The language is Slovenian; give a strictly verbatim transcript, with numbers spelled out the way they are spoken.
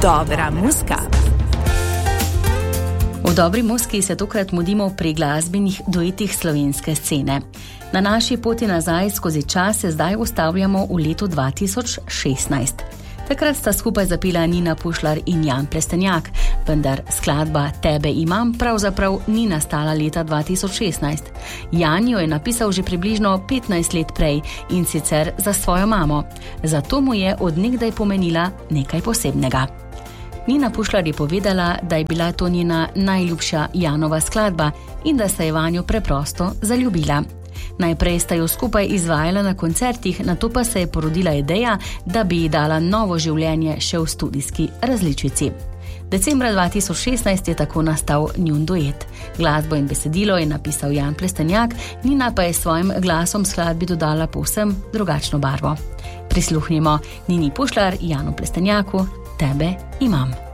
Dobra muska. V dobri muski se tokrat mudimo pri glasbenih duetih slovenske scene. Na naši poti nazaj skozi čas se zdaj ustavljamo v letu dva tisoč šestnajst. Takrat sta skupaj zapela Nina Pušlar in Jan Plestenjak, vendar skladba Tebe imam pravzaprav ni nastala leta dva tisoč šestnajst. Jan jo je napisal že približno petnajst let prej in sicer za svojo mamo. Zato mu je od nekdaj pomenila nekaj posebnega. Nina Pušlar je povedala, da je bila to njena najljubša Janova skladba in da se je vanjo preprosto zaljubila. Najprej sta jo skupaj izvajala na koncertih, nato pa se je porodila ideja, da bi ji dala novo življenje še v studijski različici. Decembra dva tisoč šestnajst je tako nastal njun duet. Glasbo in besedilo je napisal Jan Plestenjak, Nina pa je svojim glasom skladbi dodala povsem drugačno barvo. Prisluhnimo Nini Pušlar, Janu Plestenjaku, Tebe imam.